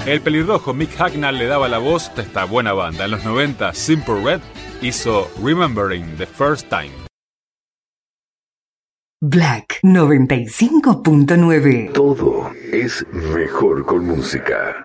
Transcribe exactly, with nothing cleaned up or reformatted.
El pelirrojo Mick Hucknall le daba la voz a esta buena banda. En los noventa, Simple Red hizo Remembering the First Time. Black noventa y cinco punto nueve. Todo es mejor con música.